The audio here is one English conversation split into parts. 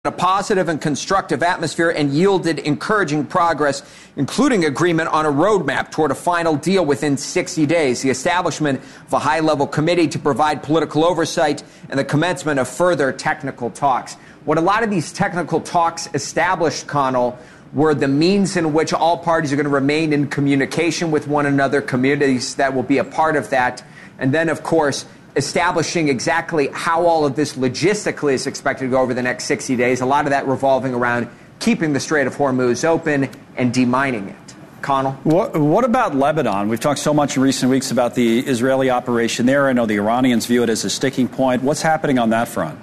a positive and constructive atmosphere and yielded encouraging progress, including agreement on a roadmap toward a final deal within 60 days, the establishment of a high-level committee to provide political oversight, and the commencement of further technical talks. What a lot of these technical talks established, Connell, were the means in which all parties are going to remain in communication with one another, communities that will be a part of that, and then, of course, establishing exactly how all of this logistically is expected to go over the next 60 days, a lot of that revolving around keeping the Strait of Hormuz open and demining it. Connell? What about Lebanon? We've talked so much in recent weeks about the Israeli operation there. I know the Iranians view it as a sticking point. What's happening on that front?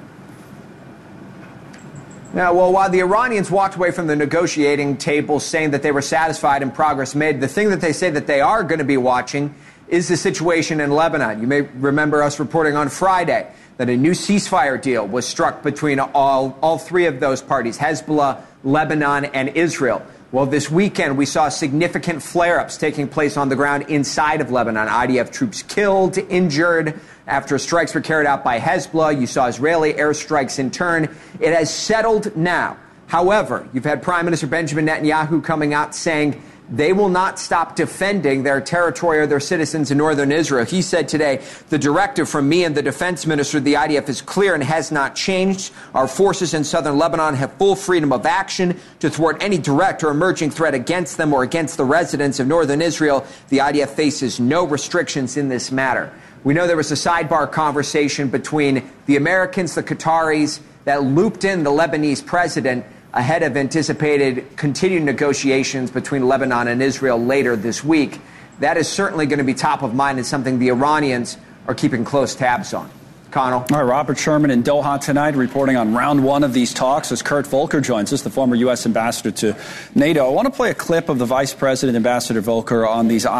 Now, well, while the Iranians walked away from the negotiating table saying that they were satisfied and progress made, the thing that they say that they are going to be watching is the situation in Lebanon. You may remember us reporting on Friday that a new ceasefire deal was struck between all three of those parties, Hezbollah, Lebanon, and Israel. Well, this weekend we saw significant flare-ups taking place on the ground inside of Lebanon. IDF troops killed, injured after strikes were carried out by Hezbollah. You saw Israeli airstrikes in turn. It has settled now. However, you've had Prime Minister Benjamin Netanyahu coming out saying they will not stop defending their territory or their citizens in northern Israel. He said today, the directive from me and the defense minister of the IDF is clear and has not changed. Our forces in southern Lebanon have full freedom of action to thwart any direct or emerging threat against them or against the residents of northern Israel. The IDF faces no restrictions in this matter. We know there was a sidebar conversation between the Americans, the Qataris, that looped in the Lebanese president ahead of anticipated continued negotiations between Lebanon and Israel later this week. That is certainly going to be top of mind and something the Iranians are keeping close tabs on. Connell. All right, Robert Sherman in Doha tonight reporting on round one of these talks as Kurt Volker joins us, the former U.S. ambassador to NATO. I want to play a clip of the Vice President, Ambassador Volker, on these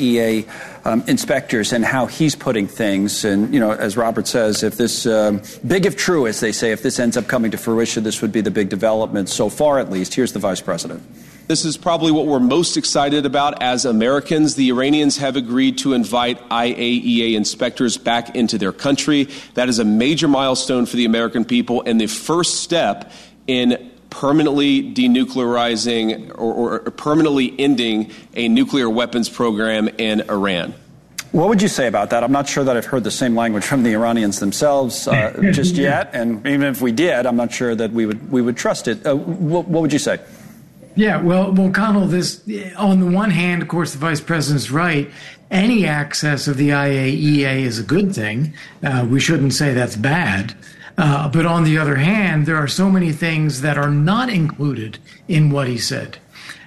IAEA inspectors and how he's putting things. And, you know, as Robert says, if this, big if true, as they say, if this ends up coming to fruition, this would be the big development so far, at least. Here's the Vice President. This is probably what we're most excited about as Americans. The Iranians have agreed to invite IAEA inspectors back into their country. That is a major milestone for the American people and the first step in permanently denuclearizing or permanently ending a nuclear weapons program in Iran. What would you say about that? I'm not sure that I've heard the same language from the Iranians themselves just yet. And even if we did, I'm not sure that we would trust it. What would you say? Yeah, well, Connell, this, on the one hand, of course, the Vice President's right. Any access of the IAEA is a good thing. We shouldn't say that's bad. But on the other hand, there are so many things that are not included in what he said.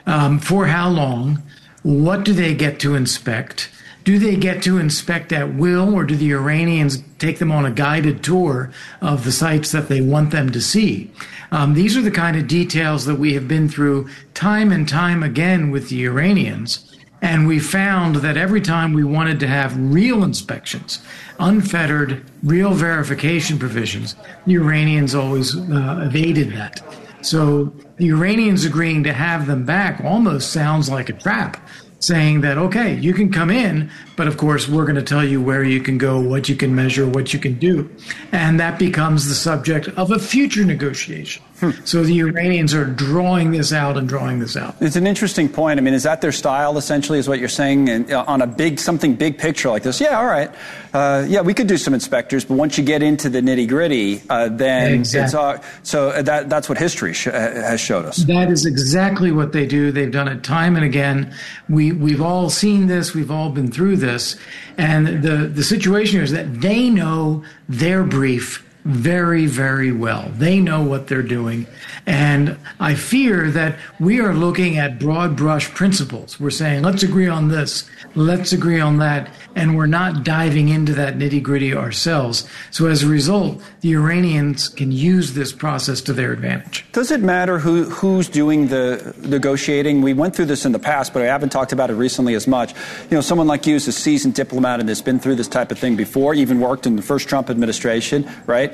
For how long? What do they get to inspect? Do they get to inspect at will, or do the Iranians take them on a guided tour of the sites that they want them to see? These are the kind of details that we have been through time and time again with the Iranians. And we found that every time we wanted to have real inspections, unfettered, real verification provisions, the Iranians always evaded that. So the Iranians agreeing to have them back almost sounds like a trap, saying that, okay, you can come in, but of course we're going to tell you where you can go, what you can measure, what you can do. And that becomes the subject of a future negotiation. So the Iranians are drawing this out and drawing this out. It's an interesting point. I mean, is that their style, essentially, is what you're saying? And on a something big picture like this, yeah, all right. Yeah, we could do some inspectors, but once you get into the nitty-gritty, then exactly. That's what history has showed us. That is exactly what they do. They've done it time and again. We've all seen this. We've all been through this. And the situation here is that they know their brief very, very well. They know what they're doing. And I fear that we are looking at broad brush principles. We're saying, let's agree on this, let's agree on that, and we're not diving into that nitty-gritty ourselves. So as a result, the Iranians can use this process to their advantage. Does it matter who's doing the negotiating? We went through this in the past, but I haven't talked about it recently as much. You know, someone like you is a seasoned diplomat and has been through this type of thing before, even worked in the first Trump administration, right?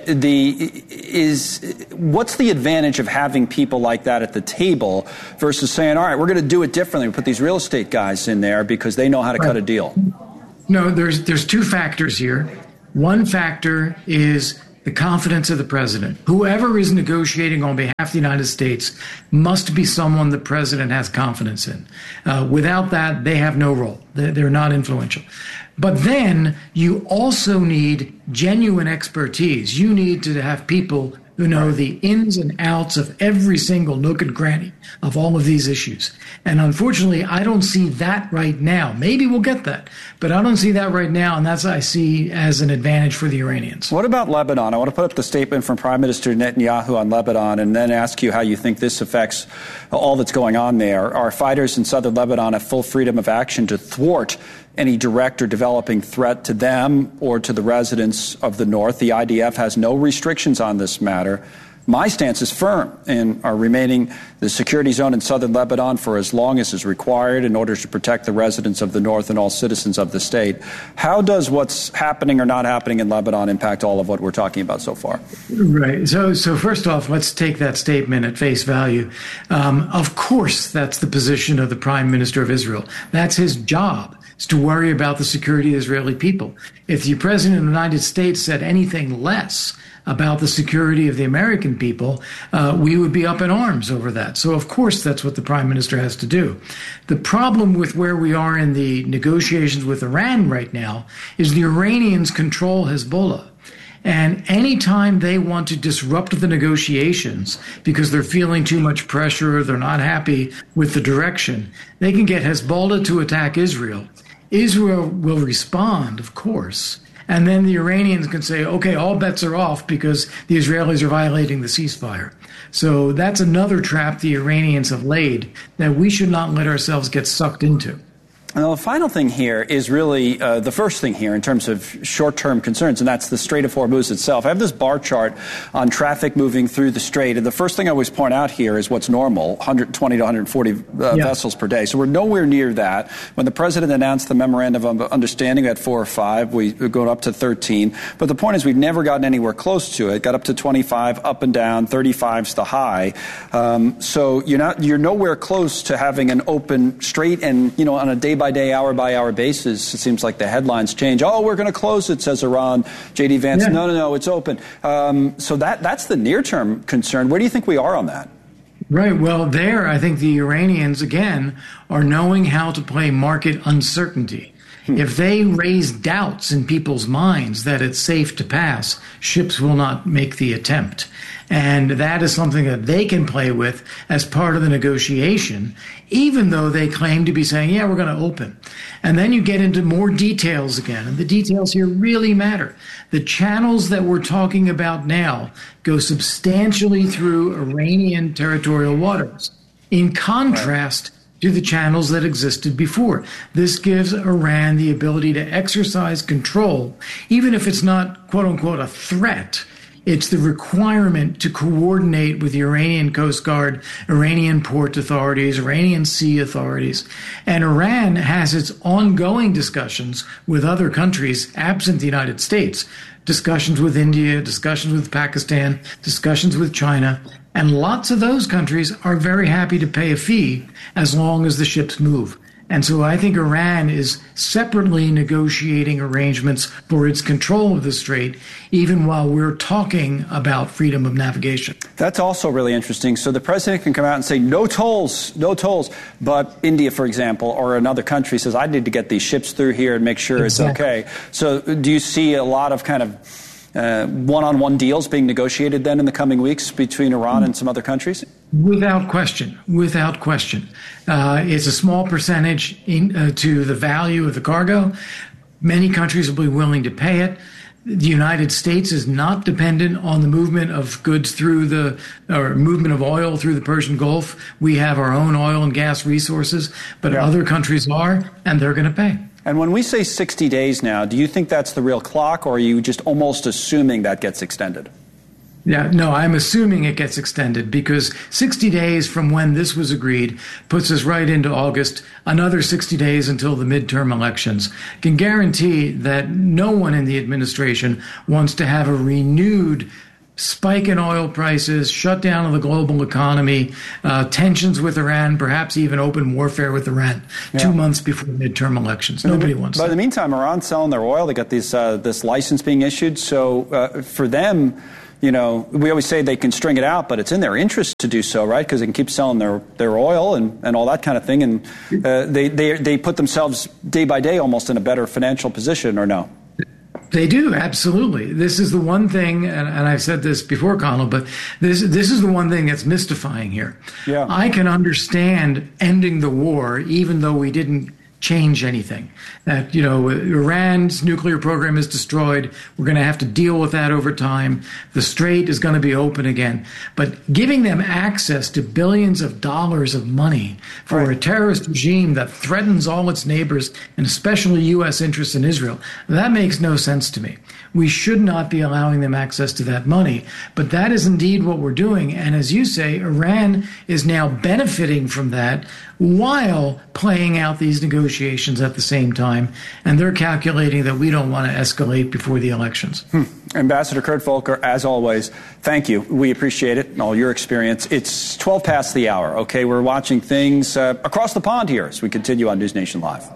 What's the advantage of having people like that at the table versus saying, all right, we're going to do it differently. We put these real estate guys in there because they know how to cut a deal. No, there's two factors here. One factor is the confidence of the president. Whoever is negotiating on behalf of the United States must be someone the president has confidence in. Without that, they have no role. They're not influential. But then you also need genuine expertise. You need to have people who know the ins and outs of every single nook and cranny of all of these issues. And unfortunately, I don't see that right now. Maybe we'll get that, but I don't see that right now, and that's what I see as an advantage for the Iranians. What about Lebanon? I want to put up the statement from Prime Minister Netanyahu on Lebanon and then ask you how you think this affects all that's going on there. Our fighters in southern Lebanon have full freedom of action to thwart any direct or developing threat to them or to the residents of the north. The IDF has no restrictions on this matter. My stance is firm in our remaining the security zone in southern Lebanon for as long as is required in order to protect the residents of the north and all citizens of the state. How does what's happening or not happening in Lebanon impact all of what we're talking about so far? Right. So first off, let's take that statement at face value. Of course, that's the position of the Prime Minister of Israel. That's his job, is to worry about the security of the Israeli people. If the President of the United States said anything less about the security of the American people, we would be up in arms over that. So, of course, that's what the Prime Minister has to do. The problem with where we are in the negotiations with Iran right now is the Iranians control Hezbollah. And anytime they want to disrupt the negotiations because they're feeling too much pressure or they're not happy with the direction, they can get Hezbollah to attack Israel. Israel will respond, of course. And then the Iranians can say, okay, all bets are off because the Israelis are violating the ceasefire. So that's another trap the Iranians have laid that we should not let ourselves get sucked into. Now, the final thing here is really the first thing here in terms of short-term concerns, and that's the Strait of Hormuz itself. I have this bar chart on traffic moving through the strait, and the first thing I always point out here is what's normal, 120 to 140 vessels per day. So we're nowhere near that. When the president announced the memorandum of understanding at 4 or 5, we go up to 13. But the point is we've never gotten anywhere close to it. Got up to 25, up and down, 35's the high. So you're nowhere close to having an open strait, and on a day-by-day, hour-by-hour basis, it seems like the headlines change. Oh, we're going to close it, says Iran. J.D. Vance, yeah. No, it's open. So that's the near-term concern. Where do you think we are on that? Right. Well, I think the Iranians, again, are knowing how to play market uncertainty. If they raise doubts in people's minds that it's safe to pass, ships will not make the attempt. And that is something that they can play with as part of the negotiation, even though they claim to be saying, yeah, we're going to open. And then you get into more details again, and the details here really matter. The channels that we're talking about now go substantially through Iranian territorial waters, in contrast to the channels that existed before. This gives Iran the ability to exercise control, even if it's not, quote unquote, a threat. It's the requirement to coordinate with the Iranian Coast Guard, Iranian port authorities, Iranian sea authorities. And Iran has its ongoing discussions with other countries absent the United States, discussions with India, discussions with Pakistan, discussions with China. And lots of those countries are very happy to pay a fee as long as the ships move. And so I think Iran is separately negotiating arrangements for its control of the strait, even while we're talking about freedom of navigation. That's also really interesting. So the president can come out and say, no tolls. But India, for example, or another country says, I need to get these ships through here and make sure it's okay. So do you see a lot of kind of one-on-one deals being negotiated then in the coming weeks between Iran and some other countries? Without question. It's a small percentage to the value of the cargo. Many countries will be willing to pay it. The United States is not dependent on the movement of goods movement of oil through the Persian Gulf. We have our own oil and gas resources, but other countries are, and they're going to pay. And when we say 60 days now, do you think that's the real clock, or are you just almost assuming that gets extended? Yeah, no, I'm assuming it gets extended because 60 days from when this was agreed puts us right into August, another 60 days until the midterm elections. Can guarantee that no one in the administration wants to have a renewed spike in oil prices, shutdown of the global economy, tensions with Iran, perhaps even open warfare with Iran 2 months before midterm elections. Nobody wants that. But in the meantime, Iran's selling their oil. They got this license being issued. So for them, we always say they can string it out, but it's in their interest to do so, right? Because they can keep selling their oil and all that kind of thing. And they put themselves day by day almost in a better financial position, or no? They do, absolutely. This is the one thing, and I've said this before, Connell, but this is the one thing that's mystifying here. Yeah. I can understand ending the war, even though we didn't change anything. That, Iran's nuclear program is destroyed. We're going to have to deal with that over time. The Strait is going to be open again. But giving them access to billions of dollars of money for a terrorist regime that threatens all its neighbors, and especially U.S. interests in Israel, that makes no sense to me. We should not be allowing them access to that money. But that is indeed what we're doing. And as you say, Iran is now benefiting from that while playing out these negotiations at the same time. And they're calculating that we don't want to escalate before the elections. Ambassador Kurt Volker, as always, thank you. We appreciate it and all your experience. It's 12 past the hour. Okay, we're watching things across the pond here as we continue on News Nation Live.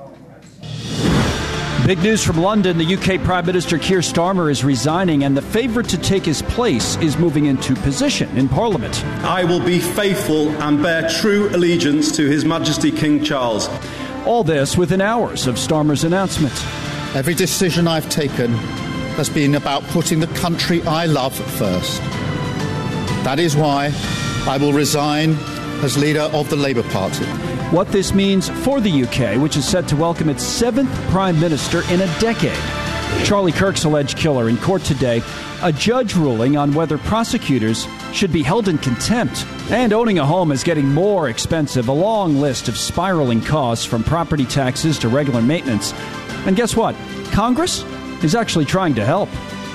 Big news from London. The UK Prime Minister Keir Starmer is resigning, and the favourite to take his place is moving into position in Parliament. I will be faithful and bear true allegiance to His Majesty King Charles. All this within hours of Starmer's announcement. Every decision I've taken has been about putting the country I love first. That is why I will resign as leader of the Labour Party. What this means for the UK, which is set to welcome its 7th Prime Minister in a decade. Charlie Kirk's alleged killer in court today, a judge ruling on whether prosecutors should be held in contempt. And owning a home is getting more expensive, a long list of spiraling costs from property taxes to regular maintenance. And guess what? Congress is actually trying to help.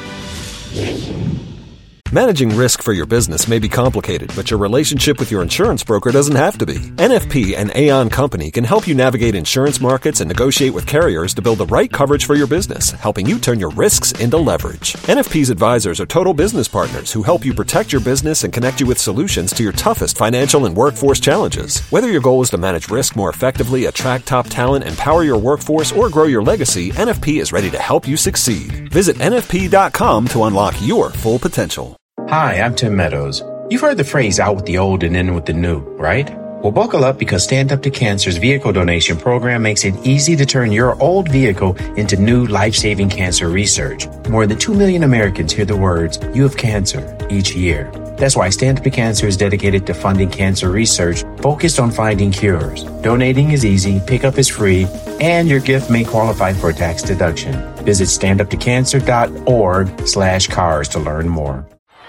Managing risk for your business may be complicated, but your relationship with your insurance broker doesn't have to be. NFP and Aon Company can help you navigate insurance markets and negotiate with carriers to build the right coverage for your business, helping you turn your risks into leverage. NFP's advisors are total business partners who help you protect your business and connect you with solutions to your toughest financial and workforce challenges. Whether your goal is to manage risk more effectively, attract top talent, empower your workforce, or grow your legacy, NFP is ready to help you succeed. Visit NFP.com to unlock your full potential. Hi, I'm Tim Meadows. You've heard the phrase out with the old and in with the new, right? Well, buckle up because Stand Up to Cancer's vehicle donation program makes it easy to turn your old vehicle into new life-saving cancer research. More than 2 million Americans hear the words, "You have cancer," each year. That's why Stand Up to Cancer is dedicated to funding cancer research focused on finding cures. Donating is easy, pickup is free, and your gift may qualify for a tax deduction. Visit standuptocancer.org/cars to learn more.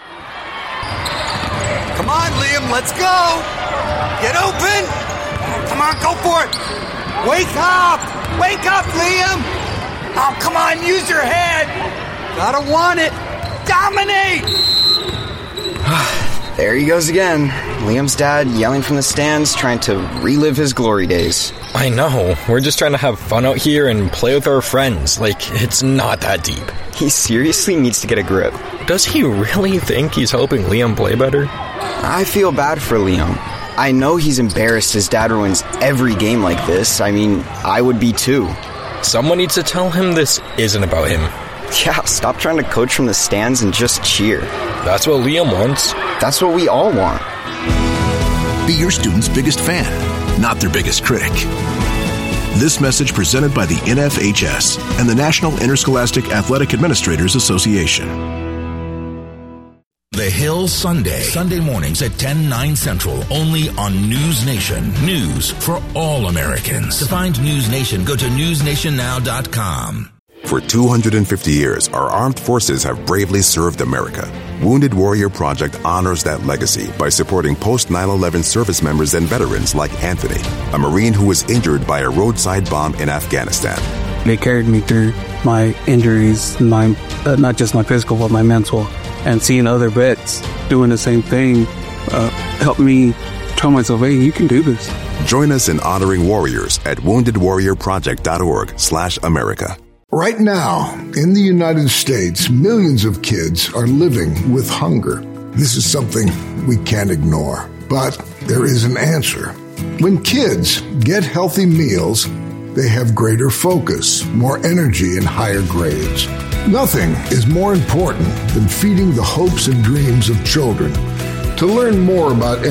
Come on, Liam, let's go! Get open! Come on, go for it! Wake up! Wake up, Liam! Oh, come on, use your head! Gotta want it! Dominate! There he goes again. Liam's dad yelling from the stands, trying to relive his glory days. I know. We're just trying to have fun out here and play with our friends. It's not that deep. He seriously needs to get a grip. Does he really think he's helping Liam play better? I feel bad for Liam. I know he's embarrassed his dad ruins every game like this. I mean, I would be too. Someone needs to tell him this isn't about him. Yeah, stop trying to coach from the stands and just cheer. That's what Liam wants. That's what we all want. Be your student's biggest fan, not their biggest critic. This message presented by the NFHS and the National Interscholastic Athletic Administrators Association. The Hill Sunday mornings at 10/9 Central, only on News Nation. News for all Americans. To find News Nation, go to newsnationnow.com. For 250 years, our armed forces have bravely served America. Wounded Warrior Project honors that legacy by supporting post-9/11 service members and veterans like Anthony, a Marine who was injured by a roadside bomb in Afghanistan. They carried me through my injuries, not just my physical, but my mental. And seeing other vets doing the same thing helped me tell myself, hey, you can do this. Join us in honoring warriors at woundedwarriorproject.org/America. Right now, in the United States, millions of kids are living with hunger. This is something we can't ignore, but there is an answer. When kids get healthy meals, they have greater focus, more energy, and higher grades. Nothing is more important than feeding the hopes and dreams of children. To learn more about